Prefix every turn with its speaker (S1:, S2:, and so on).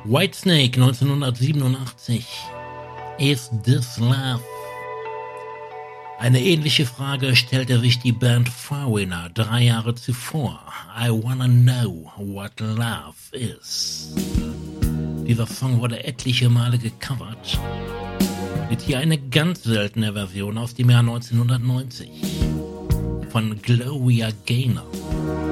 S1: Whitesnake 1987. Is This Love? Eine ähnliche Frage stellte sich die Band Foreigner 3 Jahre zuvor. I Wanna Know What Love Is. Dieser Song wurde etliche Male gecovert. Mit hier eine ganz seltene Version aus dem Jahr 1990 von Gloria Gaynor.